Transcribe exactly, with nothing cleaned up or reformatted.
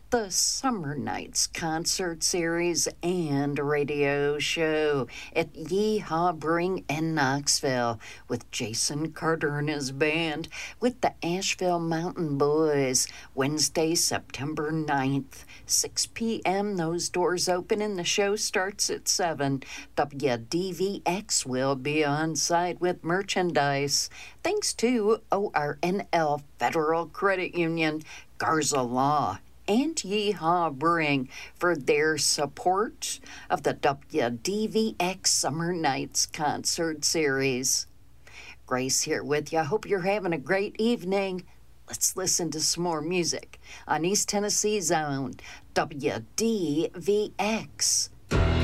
the Summer Nights concert series and radio show at Yeehaw Brewing in Knoxville with Jason Carter and his band with the Asheville Mountain Boys. Wednesday, September ninth, six p.m. Those doors open and the show starts at seven. W D V X will be on site with merchandise. Thanks to O R N L Federal Credit Union, Garza Law, and Yeehaw Brewing for their support of the W D V X Summer Nights concert series. Grace here with you. I hope you're having a great evening. Let's listen to some more music on East Tennessee's own W D V X.